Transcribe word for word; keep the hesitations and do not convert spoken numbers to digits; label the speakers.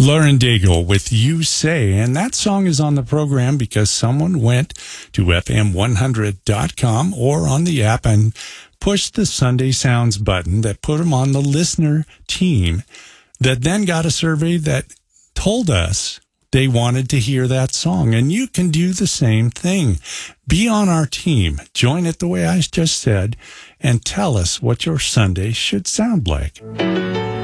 Speaker 1: Lauren Daigle with You Say, and that song is on the program because someone went to F M one hundred dot com or on the app and pushed the Sunday Sounds button that put them on the listener team that then got a survey that told us they wanted to hear that song. And you can do the same thing. Be on our team. Join it the way I just said and tell us what your Sunday should sound like.